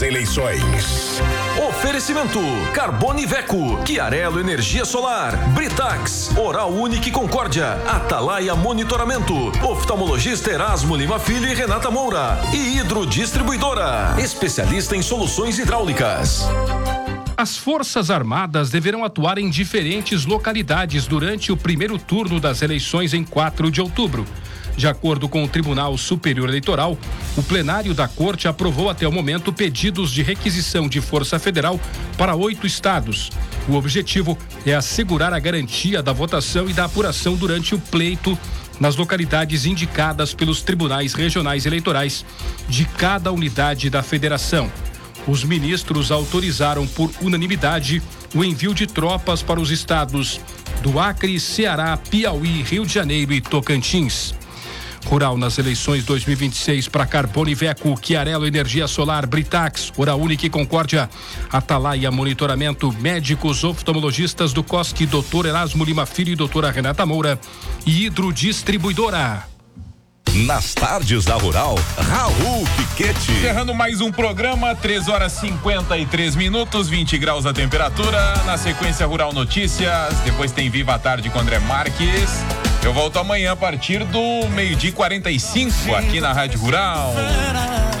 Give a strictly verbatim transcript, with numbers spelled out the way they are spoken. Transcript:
Eleições. Oferecimento Carbone Veco, Chiarello Energia Solar, Britax, Oral Unique Concórdia, Atalaia Monitoramento, Oftalmologista Erasmo Lima Filho e Renata Moura e Hidro Distribuidora, especialista em soluções hidráulicas. As Forças Armadas deverão atuar em diferentes localidades durante o primeiro turno das eleições em quatro de outubro. De acordo com o Tribunal Superior Eleitoral, o plenário da Corte aprovou até o momento pedidos de requisição de Força Federal para oito estados. O objetivo é assegurar a garantia da votação e da apuração durante o pleito nas localidades indicadas pelos tribunais regionais eleitorais de cada unidade da federação. Os ministros autorizaram por unanimidade o envio de tropas para os estados do Acre, Ceará, Piauí, Rio de Janeiro e Tocantins. Rural nas eleições dois mil e vinte e seis para Carbone Veco, Chiarello Energia Solar, Britax, Oral Unique Concórdia, Atalaia Monitoramento, médicos oftalmologistas do C O S C, doutor Erasmo Lima Filho e doutora Renata Moura e Hidro Distribuidora. Nas tardes da Rural, Raul Piquete. Encerrando mais um programa, três horas e cinquenta e três minutos, vinte graus a temperatura. Na sequência, Rural Notícias. Depois tem Viva a Tarde com André Marques. Eu volto amanhã a partir do meio-dia e quarenta e cinco aqui na Rádio Rural.